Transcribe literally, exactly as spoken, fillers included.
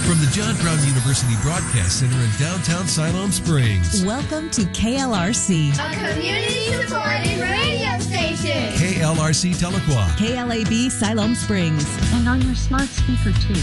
From the John Brown University Broadcast Center in downtown Siloam Springs. Welcome to K L R C, a community-supported radio station. K L R C Tahlequah. K L A B Siloam Springs. And on your smart speaker, too.